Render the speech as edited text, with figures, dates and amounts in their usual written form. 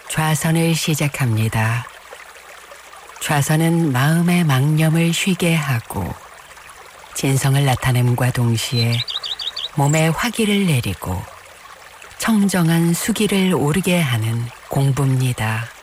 좌선을 시작합니다. 좌선은 마음의 망념을 쉬게 하고 진성을 나타냄과 동시에 몸에 화기를 내리고 청정한 수기를 오르게 하는 공부입니다.